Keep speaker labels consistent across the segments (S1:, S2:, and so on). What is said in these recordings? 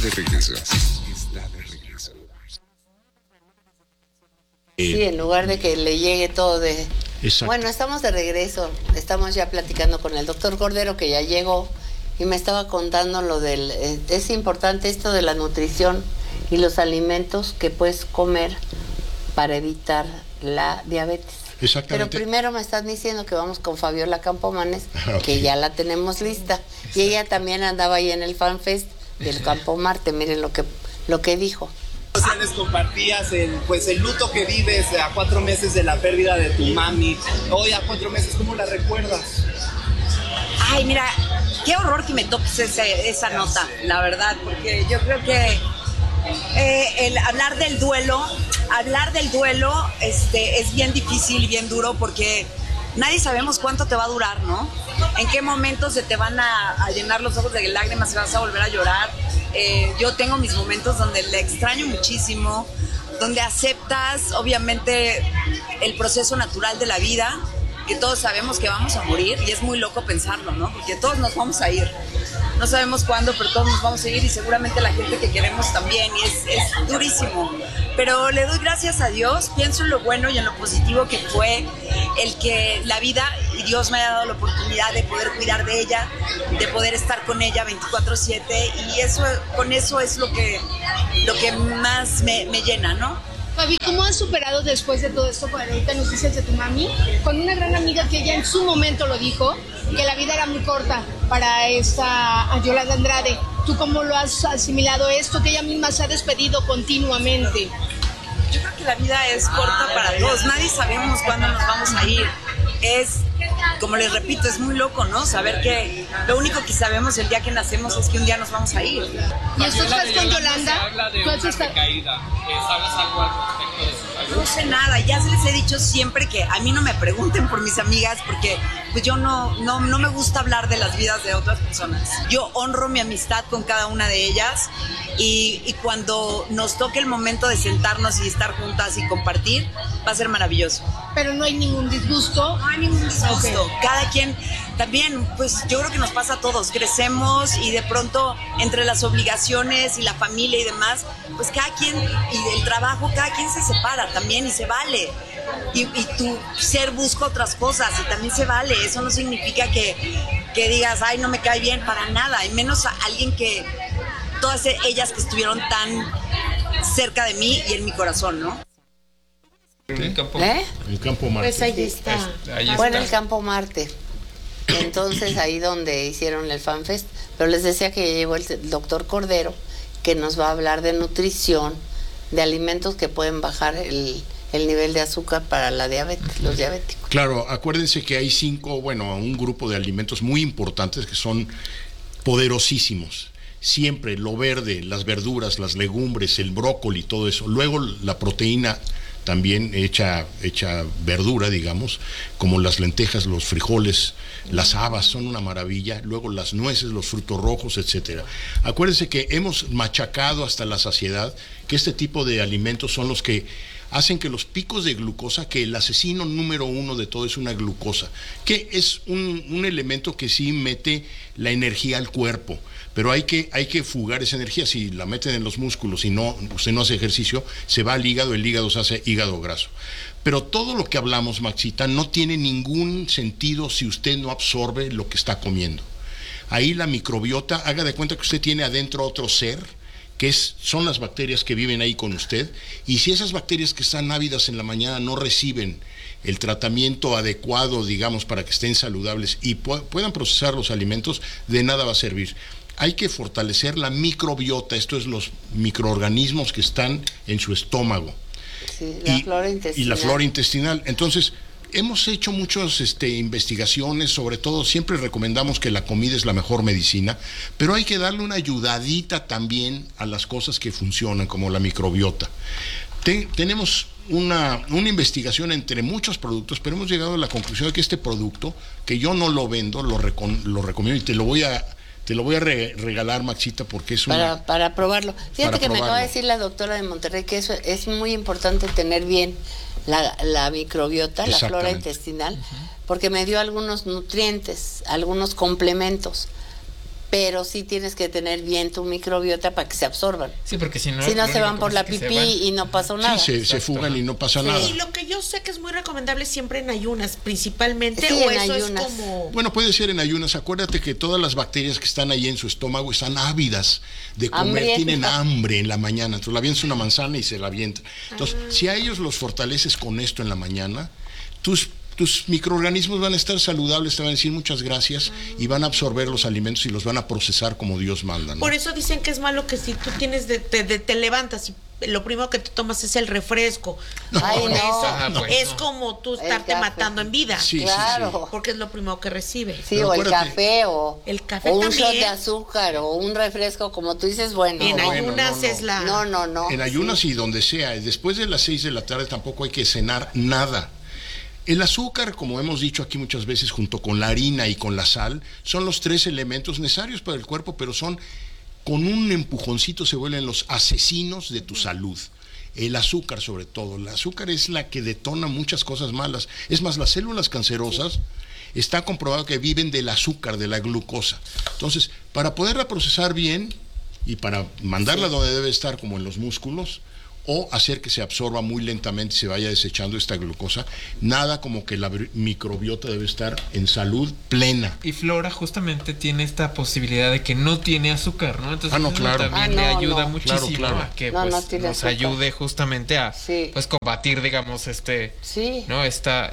S1: de regreso. Está de regreso.
S2: Sí, en lugar de que le llegue todo de...
S3: Exacto.
S2: Bueno, estamos de regreso. Estamos ya platicando con el doctor Cordero, que ya llegó, y me estaba contando lo del... es importante esto de la nutrición y los alimentos que puedes comer para evitar la diabetes.
S3: Exactamente.
S2: Pero primero me están diciendo que vamos con Fabiola Campomanes,
S3: Okay.
S2: que ya la tenemos lista. Y ella también andaba ahí en el FanFest del Campo Marte. Miren lo que dijo.
S4: Sociales compartías el luto que vives a 4 meses de la pérdida de tu mami. Hoy a 4 meses, ¿cómo la recuerdas?
S5: Ay, mira, qué horror que me toques esa nota, la verdad, porque yo creo que el hablar del duelo es bien difícil y bien duro, porque nadie sabemos cuánto te va a durar, ¿no? En qué momentos se te van a llenar los ojos de lágrimas y vas a volver a llorar. Yo tengo mis momentos donde le extraño muchísimo, donde aceptas obviamente el proceso natural de la vida, que todos sabemos que vamos a morir, y es muy loco pensarlo, ¿no? Porque todos nos vamos a ir. No sabemos cuándo, pero todos nos vamos a ir, y seguramente la gente que queremos también, y es durísimo. Pero le doy gracias a Dios, pienso en lo bueno y en lo positivo que fue el que la vida y Dios me haya dado la oportunidad de poder cuidar de ella, de poder estar con ella 24/7, y con eso es lo que más me llena, ¿no?
S6: Fabi, ¿cómo has superado después de todo esto, con ahorita noticias de tu mami, con una gran amiga que ella en su momento lo dijo, que la vida era muy corta para esta Yolanda Andrade? ¿Tú cómo lo has asimilado esto, que ella misma se ha despedido continuamente?
S5: Yo creo que la vida es corta para todos, nadie sabemos cuándo nos vamos a ir. Como les repito, es muy loco, ¿no? Saber que lo único que sabemos el día que nacemos es que un día nos vamos a ir.
S6: ¿Y esto estás con Yolanda?
S7: Se habla de una recaída. ¿Sabes algo al respecto de su salud?
S5: No sé nada, ya se les he dicho siempre que a mí no me pregunten por mis amigas, porque pues yo no me gusta hablar de las vidas de otras personas. Yo honro mi amistad con cada una de ellas, y cuando nos toque el momento de sentarnos y estar juntas y compartir, va a ser maravilloso.
S6: Pero no hay ningún disgusto.
S5: No hay ningún disgusto.
S6: Okay.
S5: Cada quien también, pues yo creo que nos pasa a todos, crecemos, y de pronto entre las obligaciones y la familia y demás, pues cada quien, y el trabajo, cada quien se separa también, y se vale. Y tu ser busca otras cosas, y también se vale. Eso no significa que digas, ay, no me cae bien, para nada, y menos a alguien que, todas ellas que estuvieron tan cerca de mí y en mi corazón, ¿no?
S7: El campo.
S3: El Campo Marte.
S2: Pues ahí está. Bueno, el Campo Marte. Entonces ahí donde hicieron el FanFest. Pero les decía que ya llegó el doctor Cordero, que nos va a hablar de nutrición, de alimentos que pueden bajar el nivel de azúcar para la diabetes, los diabéticos.
S3: Claro, acuérdense que hay un grupo de alimentos muy importantes que son poderosísimos. Siempre lo verde, las verduras, las legumbres, el brócoli, todo eso. Luego la proteína también hecha verdura, digamos, como las lentejas, los frijoles, las habas son una maravilla, luego las nueces, los frutos rojos, etcétera. Acuérdense que hemos machacado hasta la saciedad que este tipo de alimentos son los que hacen que los picos de glucosa, que el asesino número 1 de todo es una glucosa, que es un elemento que sí mete la energía al cuerpo, pero hay que fugar esa energía. Si la meten en los músculos y usted no hace ejercicio, se va al hígado, el hígado se hace hígado graso. Pero todo lo que hablamos, Maxita, no tiene ningún sentido si usted no absorbe lo que está comiendo. Ahí la microbiota, haga de cuenta que usted tiene adentro otro ser, que son las bacterias que viven ahí con usted, y si esas bacterias que están ávidas en la mañana no reciben el tratamiento adecuado, digamos, para que estén saludables y puedan procesar los alimentos, de nada va a servir. Hay que fortalecer la microbiota, esto es los microorganismos que están en su estómago.
S2: Sí, la flora intestinal.
S3: Y la flora intestinal. Entonces, hemos hecho muchas investigaciones, sobre todo siempre recomendamos que la comida es la mejor medicina, pero hay que darle una ayudadita también a las cosas que funcionan, como la microbiota. Tenemos una investigación entre muchos productos, pero hemos llegado a la conclusión de que este producto, que yo no lo vendo, lo recomiendo, y te lo voy a regalar, Maxita, porque es
S2: para probarlo. Fíjate que me acaba de decir la doctora de Monterrey que eso es muy importante, tener bien la microbiota, la flora intestinal, porque me dio algunos nutrientes, algunos complementos pero sí tienes que tener bien tu microbiota para que se absorban.
S8: Sí, porque si no
S2: se van por la pipí y no pasó nada.
S3: Sí, se fugan y no pasa nada.
S9: Y lo que yo sé que es muy recomendable siempre en ayunas, principalmente,
S2: sí,
S9: o
S2: en
S9: eso
S2: ayunas.
S9: es como...
S3: Bueno, puede ser en ayunas. Acuérdate que todas las bacterias que están ahí en su estómago están ávidas de comer,
S2: Hambrientas.
S3: tienen hambre en la mañana. Entonces, le avientas una manzana y se la avienta. Entonces, si a ellos los fortaleces con esto en la mañana, tus microorganismos van a estar saludables, te van a decir muchas gracias y van a absorber los alimentos y los van a procesar como Dios manda, ¿no?
S9: Por eso dicen que es malo que si tú tienes te levantas y lo primero que te tomas es el refresco.
S2: Ay,
S9: Con
S2: no.
S9: eso
S8: Pues,
S9: es como tú estarte
S2: café.
S9: matando en vida.
S3: Sí,
S2: Claro.
S9: Porque es lo primero que recibe.
S2: Sí,
S3: Pero
S2: o el
S3: acuérdate,
S2: café, o
S9: El
S2: un
S9: también.
S2: shot de azúcar, o un refresco, como tú dices, bueno.
S9: En
S3: No,
S9: ayunas
S3: bueno,
S9: es la...
S2: No.
S3: En ayunas y donde sea. Después de las 6 de la tarde tampoco hay que cenar nada. El azúcar, como hemos dicho aquí muchas veces, junto con la harina y con la sal, son los 3 elementos necesarios para el cuerpo, pero son, con un empujoncito se vuelven los asesinos de tu salud. El azúcar, sobre todo. El azúcar es la que detona muchas cosas malas. Es más, las células cancerosas está comprobado que viven del azúcar, de la glucosa. Entonces, para poderla procesar bien y para mandarla donde debe estar, como en los músculos, o hacer que se absorba muy lentamente y se vaya desechando esta glucosa, nada como que la microbiota debe estar en salud plena.
S8: Y Flora justamente tiene esta posibilidad de que no tiene azúcar, ¿no? Entonces
S3: no,
S8: eso
S3: claro.
S8: también le ayuda muchísimo
S3: Claro.
S8: a que
S2: No,
S8: pues,
S2: no tiene
S8: nos
S2: azúcar.
S8: ayude justamente a pues combatir, digamos,
S2: Sí.
S8: ¿no? Esta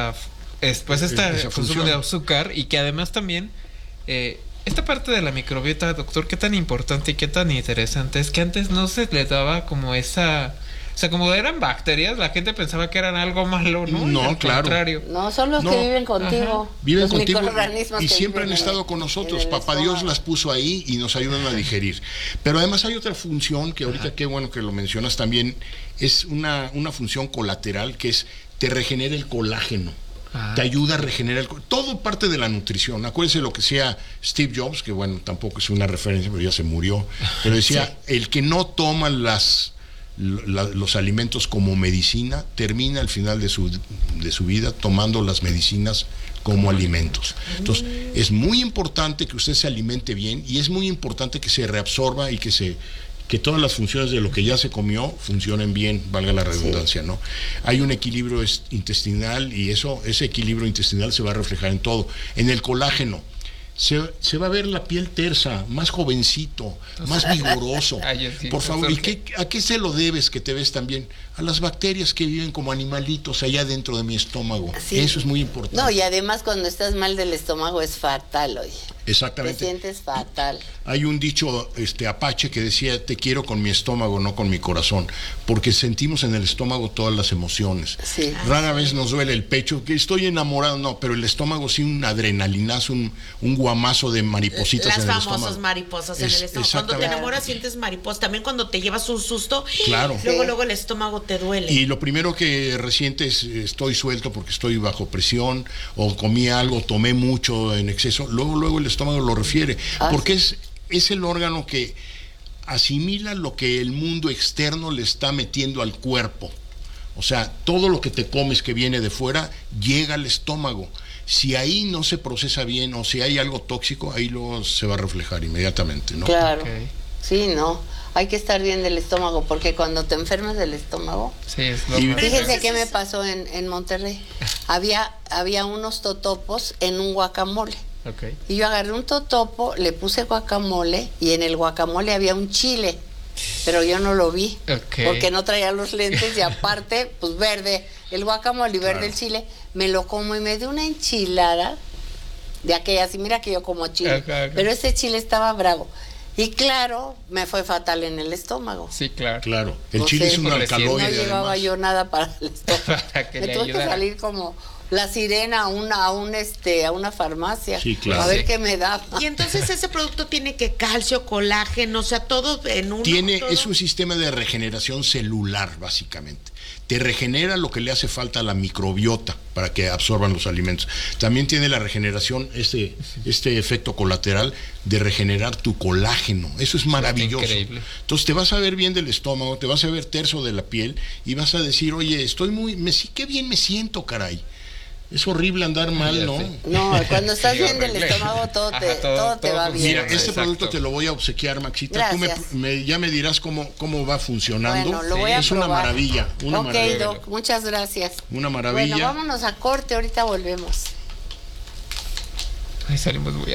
S3: Esa
S8: consumo
S3: función.
S8: de azúcar, y que además también esta parte de la microbiota, doctor, qué tan importante y qué tan interesante es que antes no se le daba como esa... O sea, como eran bacterias, la gente pensaba que eran algo malo, ¿no?
S3: No,
S8: Y al
S3: claro.
S8: contrario.
S2: No, son los
S3: No.
S2: que viven contigo.
S3: Viven
S2: los
S3: contigo
S2: microorganismos
S3: y
S2: que
S3: siempre han
S2: viven
S3: estado
S2: en
S3: con
S2: el-
S3: nosotros.
S2: en el
S3: Papá Dios
S2: estómago.
S3: las puso ahí y nos ayudan a digerir. Pero además hay otra función que ahorita, qué bueno que lo mencionas también, es una función colateral, que es te regenera el colágeno. Te ayuda a regenerar todo parte de la nutrición. Acuérdense lo que decía Steve Jobs, que bueno, tampoco es una referencia, pero ya se murió, pero decía, el que no toma los alimentos como medicina, termina al final de su vida tomando las medicinas como alimentos. Entonces, es muy importante que usted se alimente bien y es muy importante que se reabsorba y que todas las funciones de lo que ya se comió funcionen bien, valga la redundancia, ¿no? Hay un equilibrio intestinal y ese equilibrio intestinal se va a reflejar en todo. En el colágeno se va a ver la piel tersa, más jovencito, más vigoroso.
S8: Ay, sí,
S3: Por favor,
S8: doctor,
S3: ¿y a qué se lo debes que te ves tan bien? A las bacterias que viven como animalitos allá dentro de mi estómago.
S2: Sí.
S3: Eso es muy importante.
S2: No, y además cuando estás mal del estómago es fatal, oye. Te
S3: Exactamente.
S2: sientes fatal.
S3: Hay un dicho apache que decía, te quiero con mi estómago, no con mi corazón, porque sentimos en el estómago todas las emociones.
S2: Sí.
S3: Rara vez nos duele el pecho, que estoy enamorado, no, pero el estómago sí, un adrenalinazo, un guamazo de maripositas
S9: Las
S3: en el
S9: famosas
S3: estómago.
S9: mariposas en el estómago. Cuando te
S3: Exactamente.
S9: enamoras sientes mariposas. También cuando te llevas un susto,
S3: Claro.
S9: luego el estómago te duele.
S3: Y lo primero que resientes, estoy suelto porque estoy bajo presión, o comí algo, tomé mucho en exceso, luego el estómago lo refiere, porque es el órgano que asimila lo que el mundo externo le está metiendo al cuerpo. O sea, todo lo que te comes que viene de fuera llega al estómago. Si ahí no se procesa bien o si hay algo tóxico, ahí luego se va a reflejar inmediatamente, ¿no?
S2: Claro.
S8: Ok.
S2: Sí, no. Hay que estar bien del estómago, porque cuando te enfermas del estómago...
S8: Sí, es lo
S3: Y-
S8: más-
S2: Fíjense qué me pasó en Monterrey. Había unos totopos en un guacamole.
S8: Ok.
S2: Y yo agarré un totopo, le puse guacamole y en el guacamole había un chile, pero yo no lo vi,
S8: Ok.
S2: porque no traía los lentes y aparte, pues verde el guacamole y verde el chile. Me lo como y me dio una enchilada de aquellas, y mira que yo como chile,
S8: Ajá.
S2: pero ese chile estaba bravo. Y claro, me fue fatal en el estómago.
S8: Sí, claro.
S3: Claro, el
S2: No
S3: chile
S2: sé,
S3: es un
S8: por
S3: alcaloide.
S2: No llevaba
S3: además.
S2: yo nada para el estómago.
S8: Para que
S2: Me
S8: le
S2: tuve que
S8: ayudara.
S2: salir como la sirena a una farmacia.
S3: Sí, claro.
S2: A ver
S8: Sí.
S2: qué me daba.
S9: Y entonces ese producto tiene que calcio, colágeno, o sea, todo en uno. todo.
S3: Es un sistema de regeneración celular, básicamente. Te regenera lo que le hace falta a la microbiota para que absorban los alimentos. También tiene la regeneración, este efecto colateral de regenerar tu colágeno. Eso es maravilloso.
S8: Increíble.
S3: Entonces te vas a ver bien del estómago, te vas a ver terso de la piel y vas a decir, oye, qué bien me siento, caray. Es horrible andar mal, ¿no?
S2: No, cuando estás bien del estómago todo te va bien.
S3: Mira, este producto te lo voy a obsequiar, Maxita.
S2: Gracias.
S3: Tú ya me dirás cómo va funcionando.
S2: Bueno, lo voy a
S3: es
S2: probar.
S3: una maravilla.
S2: Ok, Doc, muchas gracias.
S3: Una maravilla.
S2: Bueno, vámonos a corte, ahorita volvemos.
S8: Ahí salimos muy